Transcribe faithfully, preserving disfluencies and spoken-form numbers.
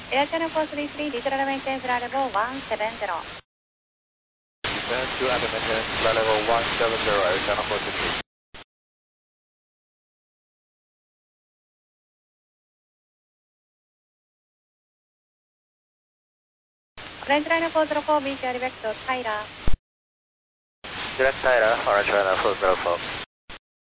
Air Channel four three three, Digital Maintain Flight Level one seven zero. Descend to under maintenance, flight level one seven zero, Air Channel four three three. オレンジライナーfour zero four, meet your direct Tyler. Direct Tyler, Orange Liner four zero four.